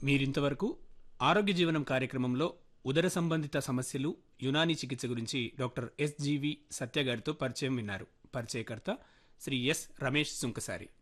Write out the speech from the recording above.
మీరింతవరకు ఆరోగ్య జీవనం కార్యక్రమంలో ఉదర సంబంధిత సమస్యలు యునానీ చికిత్స గురించి డాక్టర్ ఎస్జీవి సత్య గారితో పరిచయం విన్నారు. పరిచయకర్త శ్రీ ఎస్ రమేష్ సుంకసారి.